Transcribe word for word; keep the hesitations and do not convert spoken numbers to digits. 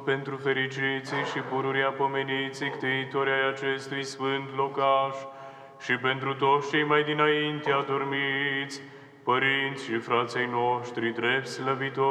pentru fericiții și pururia pomeniții ctăitori ai acestui sfânt locaș și pentru toți cei mai dinainte adormiți, părinți și frații noștri drept slăvitori,